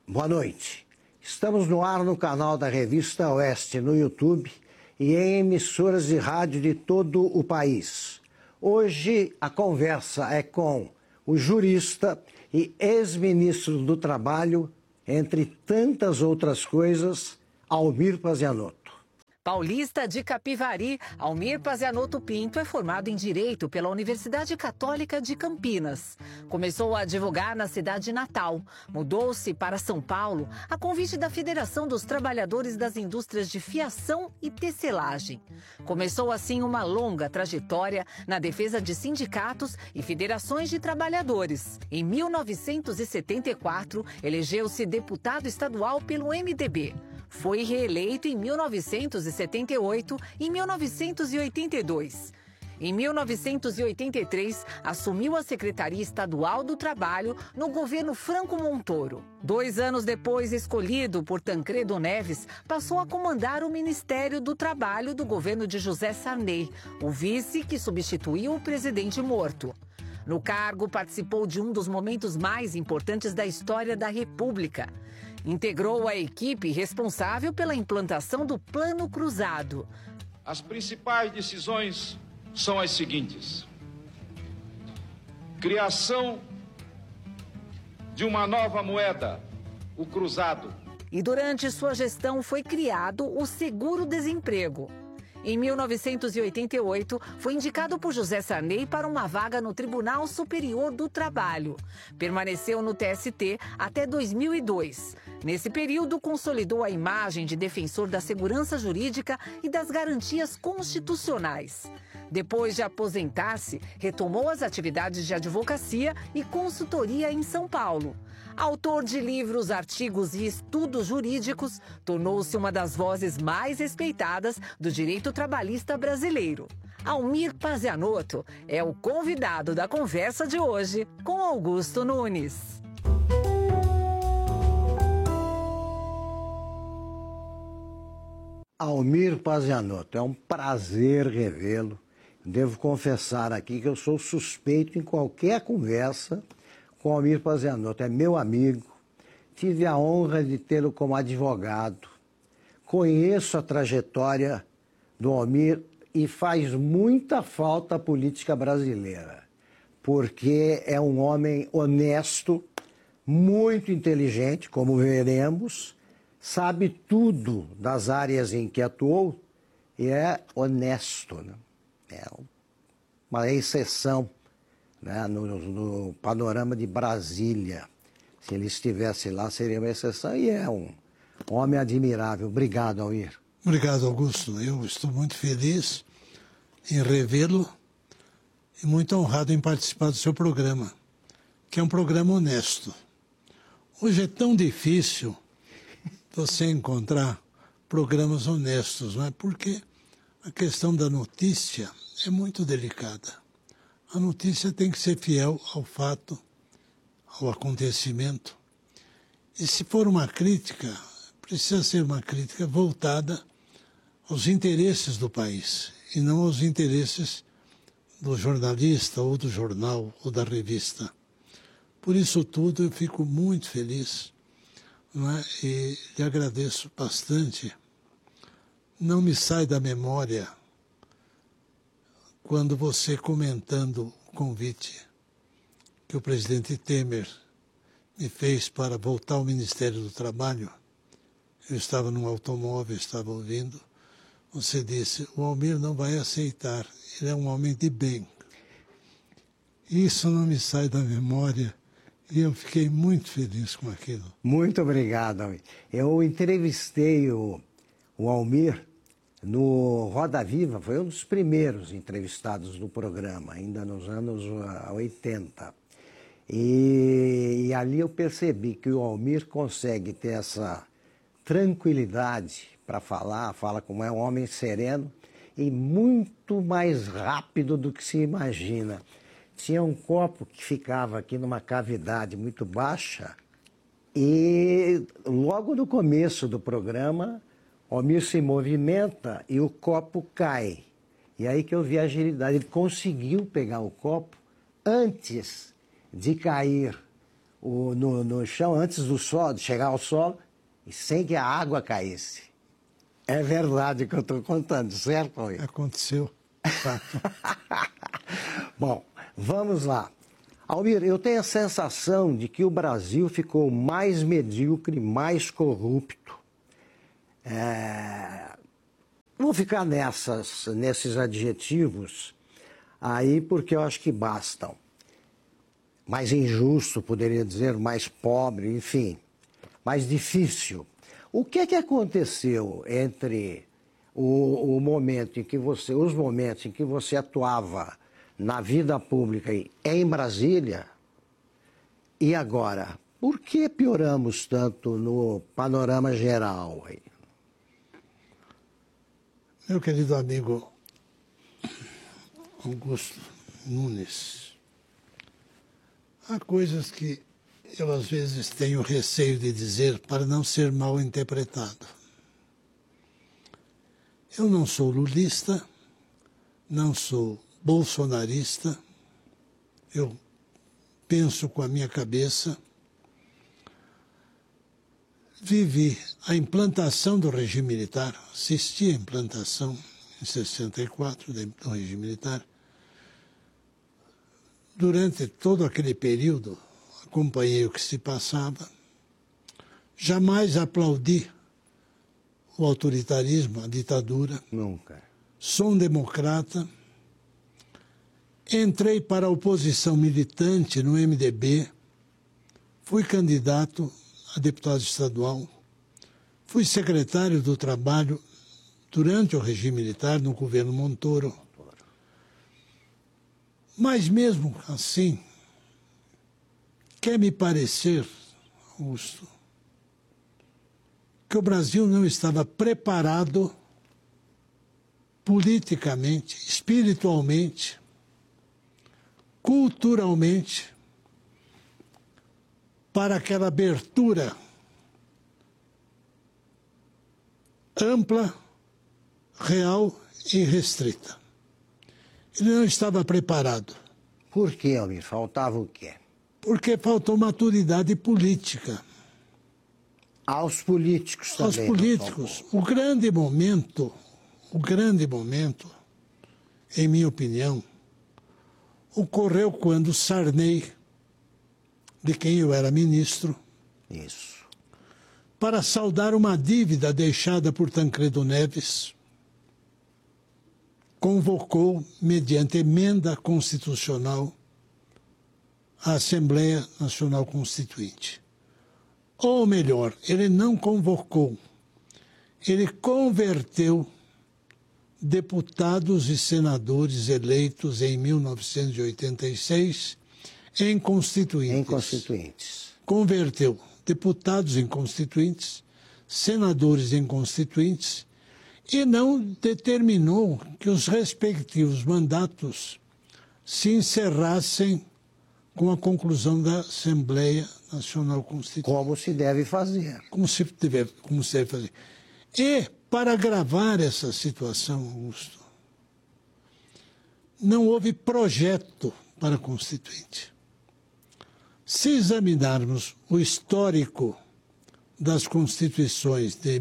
Boa noite. Estamos no ar no canal da Revista Oeste no YouTube e em emissoras de rádio de todo o país. Hoje a conversa é com o jurista e ex-ministro do Trabalho, entre tantas outras coisas, Almir Pazianotto. Paulista de Capivari, Almir Pazianotto Pinto é formado em Direito pela Universidade Católica de Campinas. Começou a advogar na cidade natal. Mudou-se para São Paulo a convite da Federação dos Trabalhadores das Indústrias de Fiação e Tecelagem. Começou assim uma longa trajetória na defesa de sindicatos e federações de trabalhadores. Em 1974, elegeu-se deputado estadual pelo MDB. Foi reeleito em 1978 e 1982. Em 1983, assumiu a Secretaria Estadual do Trabalho no governo Franco Montoro. 2 anos depois, escolhido por Tancredo Neves, passou a comandar o Ministério do Trabalho do governo de José Sarney, o vice que substituiu o presidente morto. No cargo, participou de um dos momentos mais importantes da história da República. Integrou a equipe responsável pela implantação do Plano Cruzado. As principais decisões são as seguintes: criação de uma nova moeda, o cruzado. E durante sua gestão foi criado o Seguro-Desemprego. Em 1988, foi indicado por José Sarney para uma vaga no Tribunal Superior do Trabalho. Permaneceu no TST até 2002. Nesse período, consolidou a imagem de defensor da segurança jurídica e das garantias constitucionais. Depois de aposentar-se, retomou as atividades de advocacia e consultoria em São Paulo. Autor de livros, artigos e estudos jurídicos, tornou-se uma das vozes mais respeitadas do direito trabalhista brasileiro. Almir Pazianotto é o convidado da conversa de hoje com Augusto Nunes. Almir Pazianotto, é um prazer revê-lo. Devo confessar aqui que eu sou suspeito em qualquer conversa com Almir Pazianotto. É meu amigo, tive a honra de tê-lo como advogado. Conheço a trajetória do Almir e faz muita falta à política brasileira, porque é um homem honesto, muito inteligente, como veremos, sabe tudo das áreas em que atuou e é honesto, né? É uma exceção, né, no panorama de Brasília. Se ele estivesse lá, seria uma exceção, e é um homem admirável. Obrigado, Almir. Obrigado, Augusto. Eu estou muito feliz em revê-lo e muito honrado em participar do seu programa, que é um programa honesto. Hoje é tão difícil você encontrar programas honestos, não é? Porque a questão da notícia é muito delicada. A notícia tem que ser fiel ao fato, ao acontecimento. E se for uma crítica, precisa ser uma crítica voltada aos interesses do país e não aos interesses do jornalista ou do jornal ou da revista. Por isso tudo eu fico muito feliz, não é? E lhe agradeço bastante. Não me sai da memória quando você, comentando o convite que o presidente Temer me fez para voltar ao Ministério do Trabalho, eu estava num automóvel, estava ouvindo, você disse: o Almir não vai aceitar, ele é um homem de bem. Isso não me sai da memória e eu fiquei muito feliz com aquilo. Muito obrigado, Almir. Eu entrevistei o Almir no Roda Viva, foi um dos primeiros entrevistados do programa, ainda nos anos 80. E ali eu percebi que o Almir consegue ter essa tranquilidade para falar, fala como é um homem sereno e muito mais rápido do que se imagina. Tinha um copo que ficava aqui numa cavidade muito baixa e logo no começo do programa o Almir se movimenta e o copo cai. E aí que eu vi a agilidade. Ele conseguiu pegar o copo antes de cair no chão antes do sol, de chegar ao solo, e sem que a água caísse. É verdade o que eu estou contando, certo, Almir? Aconteceu. Bom, vamos lá. Almir, eu tenho a sensação de que o Brasil ficou mais medíocre, mais corrupto. Vou ficar nesses adjetivos aí porque eu acho que bastam. Mais injusto, poderia dizer, mais pobre, enfim, mais difícil. O que é que aconteceu entre os momentos em que você atuava na vida pública em Brasília e agora? Por que pioramos tanto no panorama geral aí? Meu querido amigo Augusto Nunes, há coisas que eu às vezes tenho receio de dizer para não ser mal interpretado. Eu não sou lulista, não sou bolsonarista, eu penso com a minha cabeça. Vivi a implantação do regime militar, assisti à implantação em 64 do regime militar. Durante todo aquele período, acompanhei o que se passava. Jamais aplaudi o autoritarismo, a ditadura. Nunca. Sou um democrata. Entrei para a oposição militante no MDB. Fui candidato a deputado estadual. Fui secretário do Trabalho durante o regime militar no governo Montoro. Mas mesmo assim, quer me parecer, Augusto, que o Brasil não estava preparado politicamente, espiritualmente, culturalmente, para aquela abertura ampla, real e restrita. Ele não estava preparado. Por quê, Almir? Faltava o quê? Porque faltou maturidade política. Aos políticos também. Aos políticos. O grande momento, em minha opinião, ocorreu quando Sarney, de quem eu era ministro, Isso. para saldar uma dívida deixada por Tancredo Neves, convocou, mediante emenda constitucional, a Assembleia Nacional Constituinte. Ou melhor, ele não convocou, ele converteu deputados e senadores eleitos em 1986 em constituintes. Em constituintes. Converteu deputados em constituintes, senadores em constituintes, e não determinou que os respectivos mandatos se encerrassem com a conclusão da Assembleia Nacional Constituinte. Como se deve fazer. Como se deve fazer. E, para agravar essa situação, Augusto, não houve projeto para a Constituinte. Se examinarmos o histórico das Constituições de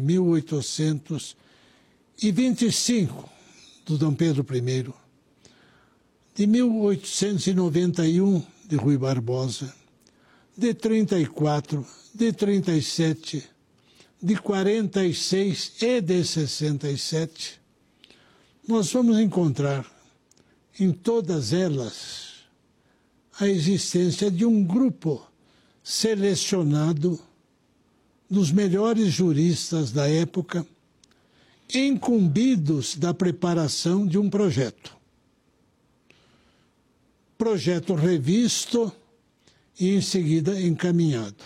1825, do Dom Pedro I, de 1891, de Rui Barbosa, de 34, de 37, de 46 e de 67, nós vamos encontrar em todas elas a existência de um grupo selecionado dos melhores juristas da época, incumbidos da preparação de um projeto. Projeto revisto e, em seguida, encaminhado.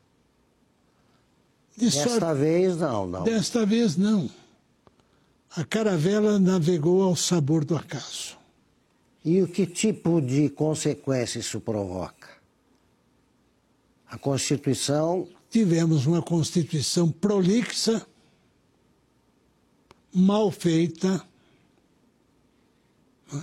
Desta vez, não. Desta vez, não. A caravela navegou ao sabor do acaso. E o que tipo de consequência isso provoca? A Constituição... Tivemos uma Constituição prolixa, mal feita,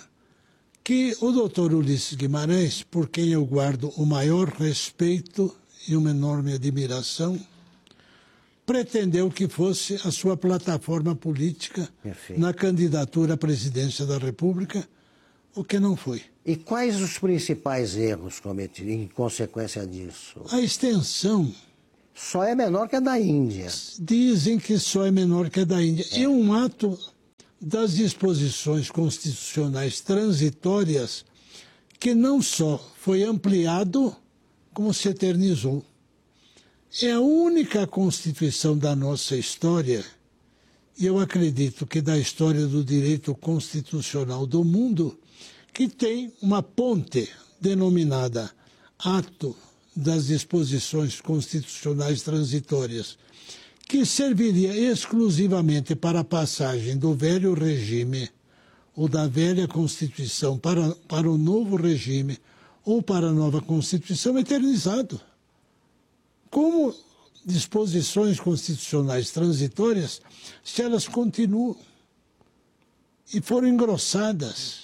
que o doutor Ulisses Guimarães, por quem eu guardo o maior respeito e uma enorme admiração, pretendeu que fosse a sua plataforma política na candidatura à presidência da República, o que não foi. E quais os principais erros cometidos em consequência disso? A extensão... Só é menor que a da Índia. Dizem que só é menor que a da Índia. É um ato das disposições constitucionais transitórias que não só foi ampliado, como se eternizou. É a única Constituição da nossa história, e eu acredito que da história do direito constitucional do mundo, que tem uma ponte denominada Ato das Disposições Constitucionais Transitórias, que serviria exclusivamente para a passagem do velho regime ou da velha Constituição para o novo regime ou para a nova Constituição eternizado. Como disposições constitucionais transitórias, se elas continuam e foram engrossadas.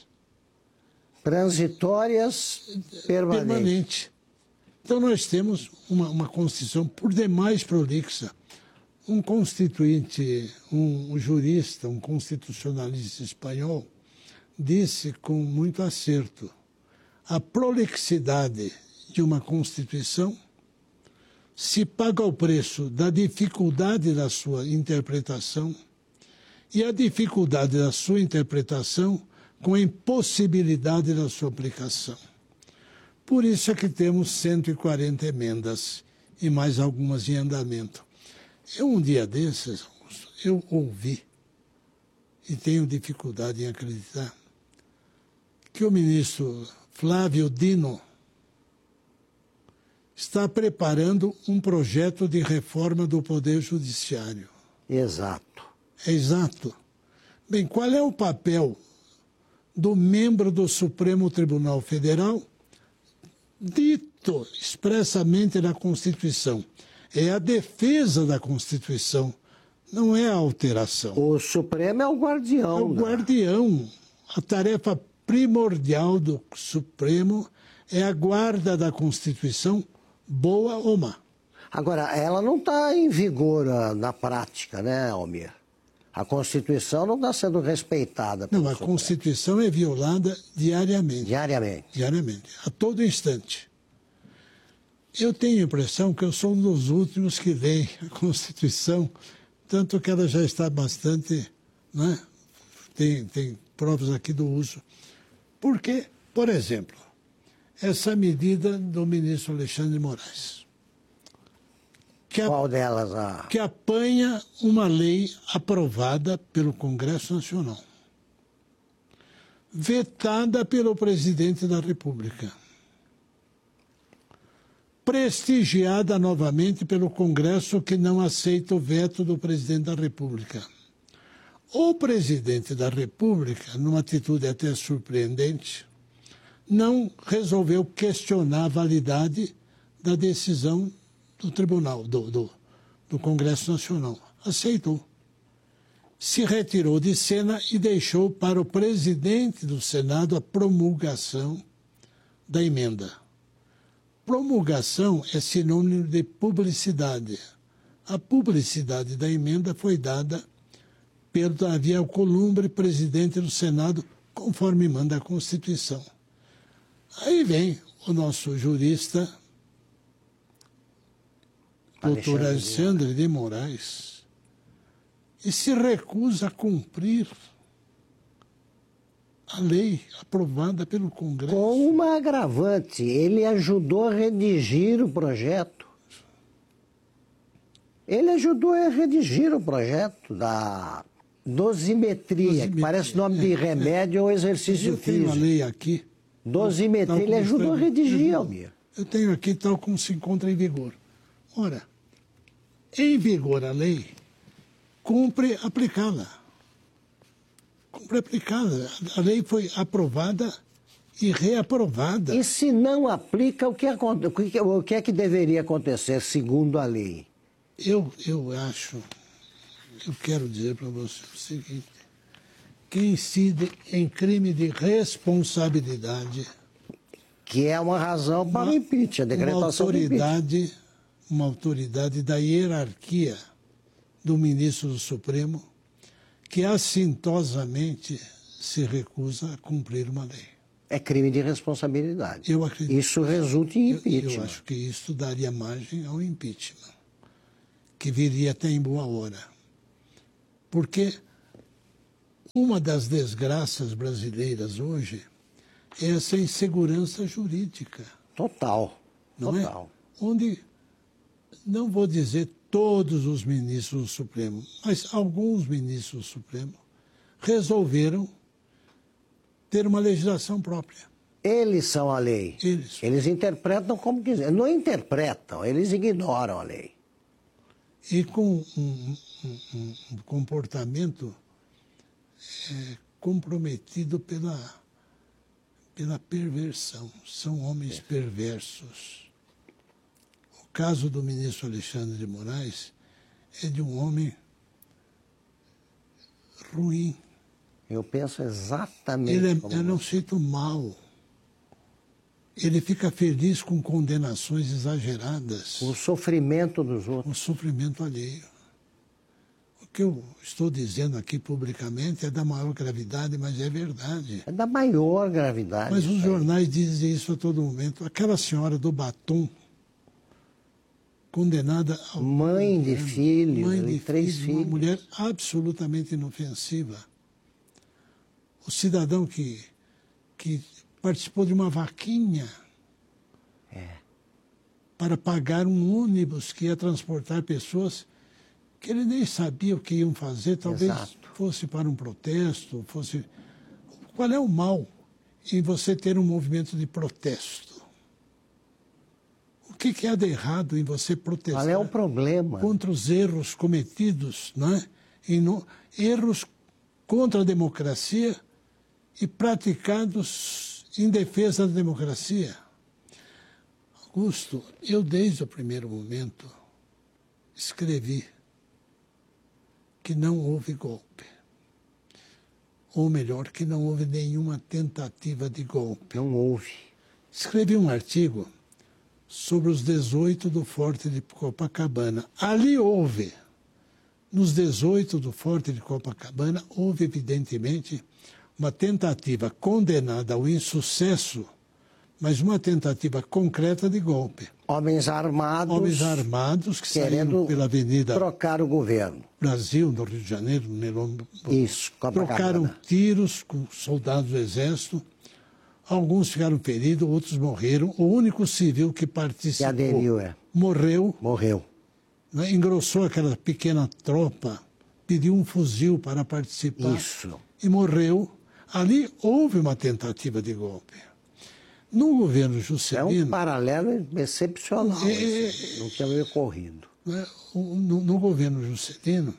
Transitórias permanentes. Então nós temos uma Constituição por demais prolixa. Um constituinte, um jurista, um constitucionalista espanhol, disse com muito acerto: a prolixidade de uma Constituição se paga o preço da dificuldade da sua interpretação e a dificuldade da sua interpretação com a impossibilidade da sua aplicação. Por isso é que temos 140 emendas e mais algumas em andamento. Um dia desses, eu ouvi, e tenho dificuldade em acreditar, que o ministro Flávio Dino está preparando um projeto de reforma do Poder Judiciário. Exato. É exato. Bem, qual é o papel do membro do Supremo Tribunal Federal, dito expressamente na Constituição? É a defesa da Constituição, não é a alteração. O Supremo é o guardião. É o guardião. A tarefa primordial do Supremo é a guarda da Constituição, boa ou má. Agora, ela não está em vigor na prática, né, Almir? A Constituição não está sendo respeitada. Não, a Constituição é violada diariamente. Diariamente, a todo instante. Eu tenho a impressão que eu sou um dos últimos que leem a Constituição, tanto que ela já está bastante, né? Tem provas aqui do uso. Porque, por exemplo, essa medida do ministro Alexandre de Moraes. Qual delas? Que apanha uma lei aprovada pelo Congresso Nacional, vetada pelo presidente da República, prestigiada novamente pelo Congresso, que não aceita o veto do presidente da República. O presidente da República, numa atitude até surpreendente, não resolveu questionar a validade da decisão do Tribunal, do Congresso Nacional. Aceitou. Se retirou de cena e deixou para o presidente do Senado a promulgação da emenda. Promulgação é sinônimo de publicidade. A publicidade da emenda foi dada pelo Davi Alcolumbre, presidente do Senado, conforme manda a Constituição. Aí vem o nosso jurista, doutor Alexandre de Moraes, e se recusa a cumprir a lei aprovada pelo Congresso. Com uma agravante, ele ajudou a redigir o projeto. Ele ajudou a redigir o projeto da dosimetria, que parece nome de remédio ou exercício físico. Eu tenho a lei aqui. Dosimetria, ele ajudou a redigir, Almir. Eu tenho aqui tal como se encontra em vigor. Ora, em vigor a lei, cumpre aplicá-la. Cumpre aplicá-la. A lei foi aprovada e reaprovada. E se não aplica, o que é que deveria acontecer segundo a lei? Eu quero dizer para você o seguinte: quem incide em crime de responsabilidade, que é uma razão para o impeachment, a decretação uma autoridade uma autoridade da hierarquia do ministro do Supremo que assintosamente se recusa a cumprir uma lei. É crime de responsabilidade. Eu acredito. Isso resulta em impeachment. Eu acho que isso daria margem ao impeachment, que viria até em boa hora. Porque uma das desgraças brasileiras hoje é essa insegurança jurídica. Total. Não total. É? Onde, não vou dizer todos os ministros do Supremo, mas alguns ministros do Supremo resolveram ter uma legislação própria. Eles são a lei. Eles interpretam como quiser. Não interpretam, eles ignoram a lei. E com um comportamento comprometido pela perversão. São homens perversos. O caso do ministro Alexandre de Moraes é de um homem ruim. Eu penso exatamente Ele como é um sujeito mau. Ele fica feliz com condenações exageradas. o sofrimento dos outros. O sofrimento alheio. O que eu estou dizendo aqui publicamente é da maior gravidade, mas é verdade. É da maior gravidade. Mas os jornais dizem isso a todo momento. Aquela senhora do batom, condenada ao... Mãe de filhos, mãe de 3 filhos, filhos. uma mulher absolutamente inofensiva. O cidadão que participou de uma vaquinha para pagar um ônibus que ia transportar pessoas que ele nem sabia o que iam fazer, talvez Exato. fosse para um protesto, fosse... Qual é o mal em você ter um movimento de protesto? O que há de errado em você protestar? Qual é o problema? Contra os erros cometidos, não é? Erros contra a democracia e praticados em defesa da democracia. Augusto, eu desde o primeiro momento escrevi que não houve golpe. Ou melhor, que não houve nenhuma tentativa de golpe. Não houve. Escrevi um artigo sobre os 18 do Forte de Copacabana. Ali houve, nos 18 do Forte de Copacabana, houve evidentemente uma tentativa condenada ao insucesso, mas uma tentativa concreta de golpe. Homens armados Que saíram pela Avenida trocar o governo. Brasil, no Rio de Janeiro, Isso, trocaram tiros com soldados do Exército. Alguns ficaram feridos, outros morreram. O único civil que participou Que aderiu, morreu. Morreu. Engrossou aquela pequena tropa, pediu um fuzil para participar. Isso. E morreu. Ali houve uma tentativa de golpe. No governo Juscelino... É um paralelo excepcional. Não tinha ocorrido. No governo Juscelino,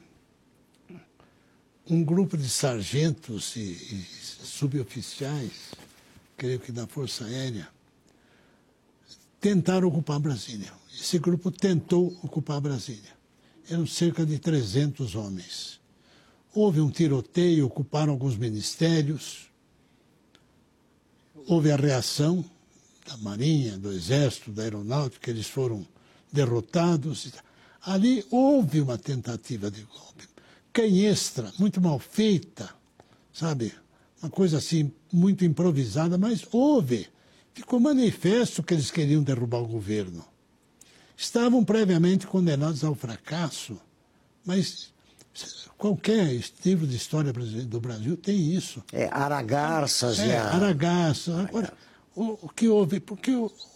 um grupo de sargentos e suboficiais, creio que da Força Aérea, tentaram ocupar Brasília. Esse grupo tentou ocupar Brasília. Eram cerca de 300 homens. Houve um tiroteio, ocuparam alguns ministérios. Houve a reação da Marinha, do Exército, da Aeronáutica, eles foram derrotados. Ali houve uma tentativa de golpe. Canhestra, muito mal feita, sabe? Uma coisa assim, muito improvisada, mas houve. Ficou manifesto que eles queriam derrubar o governo. Estavam previamente condenados ao fracasso, mas qualquer livro de história do Brasil tem isso. Aragarças. Aragarças. Agora, o que houve? Porque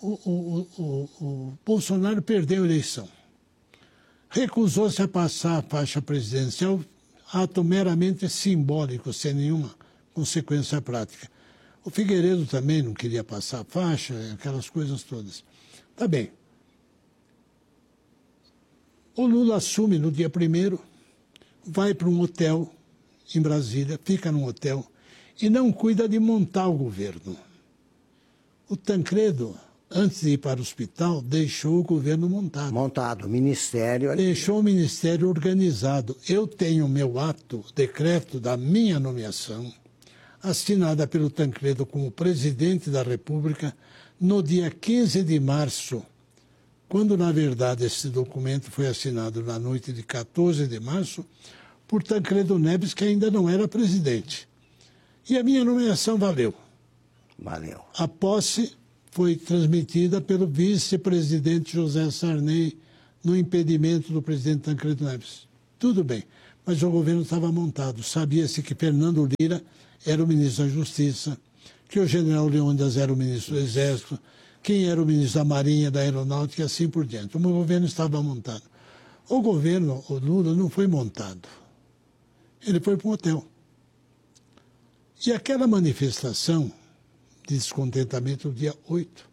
o Bolsonaro perdeu a eleição. Recusou-se a passar a faixa presidencial, ato meramente simbólico, sem nenhuma consequência prática. O Figueiredo também não queria passar a faixa, aquelas coisas todas. Tá bem. O Lula assume no dia 1º, vai para um hotel em Brasília, fica num hotel e não cuida de montar o governo. O Tancredo, antes de ir para o hospital, deixou o governo montado. O ministério. Deixou o ministério organizado. Eu tenho meu decreto da minha nomeação, assinada pelo Tancredo como presidente da República, no dia 15 de março, quando, na verdade, esse documento foi assinado na noite de 14 de março por Tancredo Neves, que ainda não era presidente. E a minha nomeação valeu. Valeu. A posse foi transmitida pelo vice-presidente José Sarney no impedimento do presidente Tancredo Neves. Tudo bem, mas o governo estava montado. Sabia-se que Fernando Lira era o ministro da Justiça, que o general Leônidas era o ministro do Exército, quem era o ministro da Marinha, da Aeronáutica e assim por diante. O governo estava montado. O governo, o Lula, não foi montado. Ele foi para um hotel. E aquela manifestação de descontentamento do dia 8,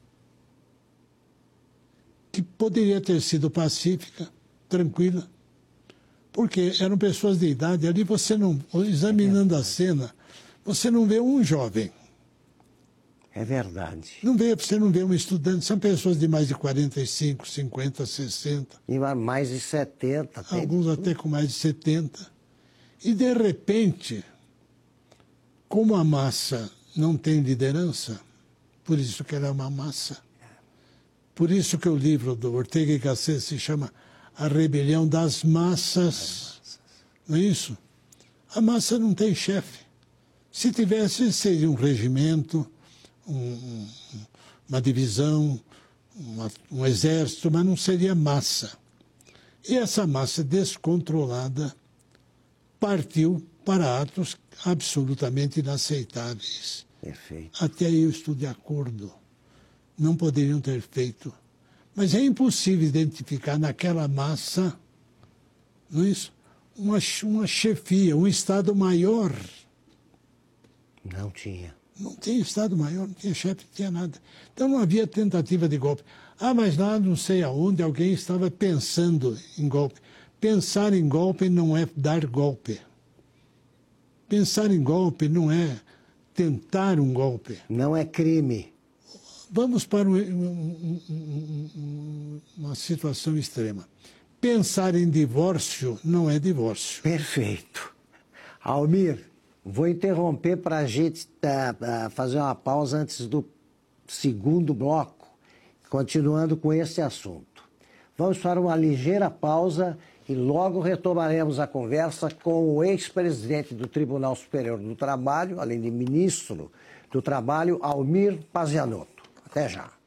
que poderia ter sido pacífica, tranquila, porque eram pessoas de idade. Ali você não, examinando a cena, você não vê um jovem. É verdade. Você não vê um estudante, são pessoas de mais de 45, 50, 60. E mais de 70. Alguns até com mais de 70. E, de repente, como a massa não tem liderança, por isso que ela é uma massa. Por isso que o livro do Ortega y Gasset se chama A Rebelião das Massas. Não é isso? A massa não tem chefe. Se tivesse, seria um regimento, uma divisão, um exército, mas não seria massa. E essa massa descontrolada partiu para atos absolutamente inaceitáveis. Perfeito. Até aí eu estou de acordo. Não poderiam ter feito. Mas é impossível identificar naquela massa, não é isso? Uma chefia, um Estado maior. Não tinha. Não tinha Estado maior, não tinha chefe, não tinha nada. Então não havia tentativa de golpe. Mas lá não sei aonde alguém estava pensando em golpe. Pensar em golpe não é dar golpe. Pensar em golpe não é tentar um golpe. Não é crime. Vamos para uma situação extrema. Pensar em divórcio não é divórcio. Perfeito. Almir, vou interromper para a gente fazer uma pausa antes do segundo bloco, continuando com esse assunto. Vamos para uma ligeira pausa e logo retomaremos a conversa com o ex-presidente do Tribunal Superior do Trabalho, além de ministro do Trabalho, Almir Pazianotto. Até já.